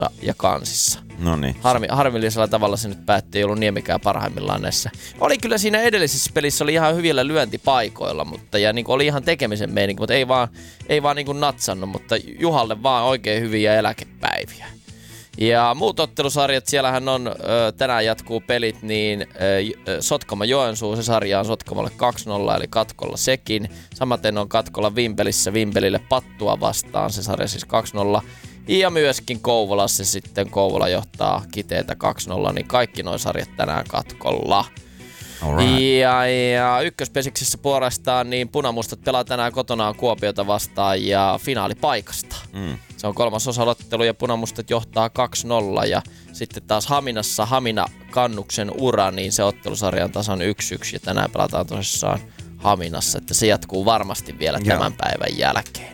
ja kansissa. No niin. Harmillisella tavalla se nyt päättyi, ei ollut Niemikään parhaimmillaan näissä. Oli kyllä siinä edellisessä pelissä oli ihan hyvillä lyöntipaikoilla, mutta ja niin oli ihan tekemisen meininki, mutta ei vaan niin kuin natsannut, mutta Juhalle vaan oikein hyviä eläkepäiviä. Ja muut ottelusarjat, siellähän on, tänään jatkuu pelit, niin Sotkamo Joensuu, se sarja on Sotkamolle 2-0, eli katkolla sekin. Samaten on katkolla Vimpelille Pattua vastaan, se sarja siis 2-0. Ja myöskin Kouvolassa sitten Kouvola johtaa Kiteetä 2-0, niin kaikki nuo sarjat tänään katkolla. Right. Ja ykköspesiksessä puolestaan niin punamustat pelaa tänään kotonaan Kuopiota vastaan ja finaalipaikasta. Se on 3. osalottelu ja punamustat johtaa 2-0 ja sitten taas Haminassa Hamina Kannuksen ura, niin se ottelusarja on tasan 1-1 ja tänään pelataan tosissaan Haminassa, että se jatkuu varmasti vielä tämän päivän jälkeen.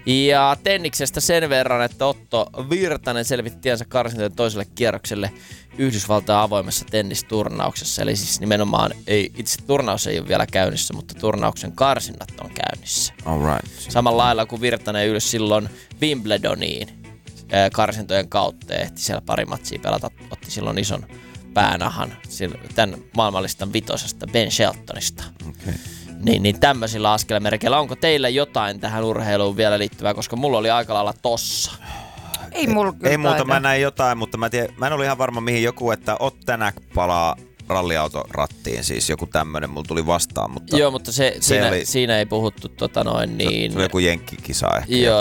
Ja tenniksestä sen verran, että Otto Virtanen selvitti tiensä karsintojen toiselle kierrokselle Yhdysvaltain avoimessa tennisturnauksessa. Eli siis nimenomaan itse turnaus ei ole vielä käynnissä, mutta turnauksen karsinnat on käynnissä. Alright. Samalla lailla kuin Virtanen ylsi silloin Wimbledoniin karsintojen kautta ja ehti siellä pari matsia pelata. Otti silloin ison päänahan tämän maailmanlistan vitosesta Ben Sheltonista. Okay. Niin tämmöisillä askelmerkeillä. Onko teillä jotain tähän urheiluun vielä liittyvää, koska mulla oli aika lailla tossa? Ei muuta, mä näin jotain, mutta mä en ole ihan varma mihin joku, että Ottenäk palaa ralliautorattiin, siis joku tämmönen mulla tuli vastaan, mutta... Joo, mutta siinä ei puhuttu niin... Se oli joku jenkkikisa ehkä. Joo,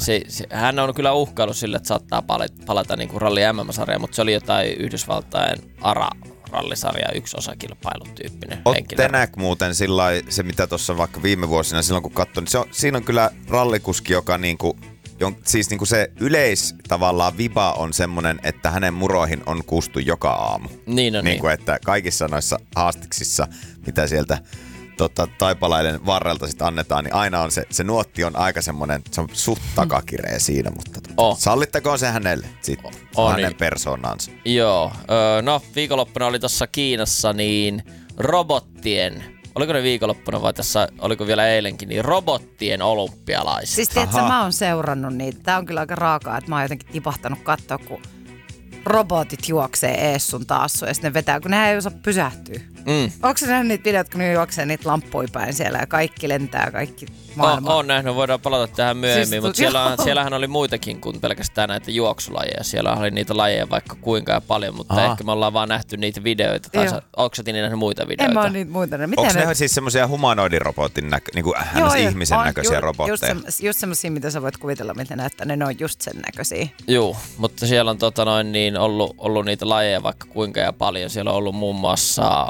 hän on kyllä uhkaillut sille, että saattaa palata niin kuin ralli MM-sarjaan, mutta se oli jotain Yhdysvaltain rallisarja 1 osakilpailutyyppinen henkilö. Ottenäk muuten sillai, se mitä tuossa vaikka viime vuosina silloin kun katsoin, niin siinä on kyllä rallikuski, joka niinku... Siis niinku se tavallaan viba on semmonen, että hänen muroihin on kustu joka aamu. Niin on niin. Että kaikissa noissa haastiksissa, mitä sieltä taipalaiden varrelta sit annetaan, niin aina on se nuotti on aika semmonen, se on suht takakireä siinä, mutta sallittakoon se hänelle sitten, hänen persoonansa. Joo, no viikonloppuna oli tuossa Kiinassa niin robottien... Oliko ne viikonloppuna vai tässä, oliko vielä eilenkin, niin robottien olympialaiset. Siis tiedätkö, mä oon seurannut niitä. Tää on kyllä aika raakaa, että mä oon jotenkin tipahtanut katsoa, kun robotit juoksee ees sun taas ja sitten ne vetää, kun nehän ei osaa pysähtyä. Onko sä nähnyt niitä videoita, kun ne juoksee niitä lamppuja päin siellä ja kaikki lentää, kaikki maailmaa? Oon nähnyt, voidaan palata tähän myöhemmin, siis, mutta siellähän oli muitakin kuin pelkästään näitä juoksulajeja. Siellä oli niitä lajeja vaikka kuinka ja paljon, mutta ehkä me ollaan vaan nähty niitä videoita. Onko sä nähnyt muita videoita? En mä ole niitä muita. Onko ne siis semmoisia humanoidirobotin niin kuin ihmisen näköisiä robotteja? Just semmoisia, mitä sä voit kuvitella, mitä näyttää. Ne on just sen näköisiä. Joo, mutta siellä on niin ollut niitä lajeja vaikka kuinka ja paljon. Siellä on ollut muun muassa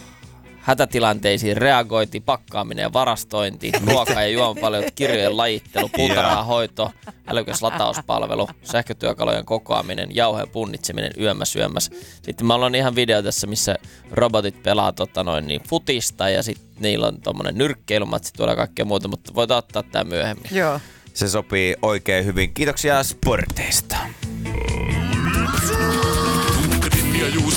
hätätilanteisiin reagointi, pakkaaminen ja varastointi, ruoka- ja juomapalvelut, kirjojen lajittelu, puutarhahoito, älykäs latauspalvelu, sähkötyökalujen kokoaminen, jauheen punnitseminen, yömmäs. Sitten mä ollaan ihan video tässä, missä robotit pelaa niin futista ja sitten niillä on tommonen nyrkkeilumatsi tuolla kaikkea muuta, mutta voidaan ottaa tää myöhemmin. Joo. Se sopii oikein hyvin. Kiitoksia sporteista. Ja Juuso,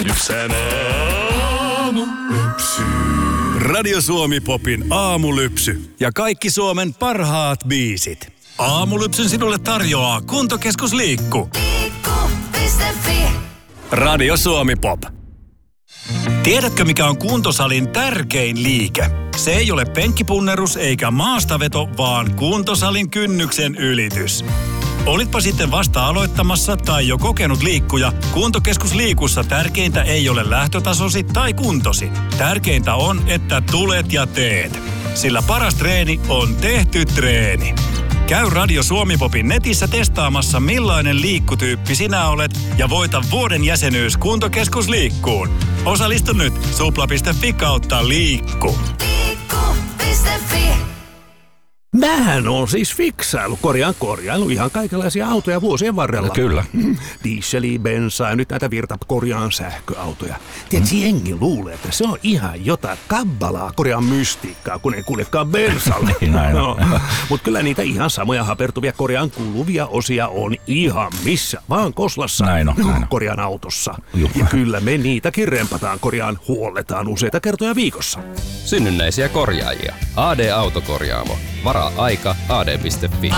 Radio Suomi Popin aamulypsy ja kaikki Suomen parhaat biisit. Aamulypsyn sinulle tarjoaa Kuntokeskus Liikku. Liikku.fi. Radio Suomi Pop. Tiedätkö, mikä on kuntosalin tärkein liike? Se ei ole penkkipunnerus eikä maastaveto, vaan kuntosalin kynnyksen ylitys. Olitpa sitten vasta aloittamassa tai jo kokenut liikkuja, Kuntokeskus Liikussa tärkeintä ei ole lähtötasosi tai kuntosi. Tärkeintä on, että tulet ja teet. Sillä paras treeni on tehty treeni. Käy Radio Suomi Popin netissä testaamassa, millainen liikkutyyppi sinä olet ja voita vuoden jäsenyys Kuntokeskus Liikkuun. Osallistu nyt supla.fi/liikku. Liikku.fi. Mähän on siis korjailu ihan kaikenlaisia autoja vuosien varrella. Kyllä. Dieseliä, bensaa ja nyt näitä korjaan sähköautoja. Tiedätkö, jengi luulee, että se on ihan jotain kabbalaa korjaan mystiikkaa, kun ei kuljekaan bensalla. No, mutta kyllä niitä ihan samoja hapertuvia korjaan kuluvia osia on ihan missä vaan Koslassa korjaan autossa. Ja kyllä me niitäkin rempataan huolletaan useita kertoja viikossa. Synnynnäisiä korjaajia. AD Autokorjaamo. Varaa aika ad.fi.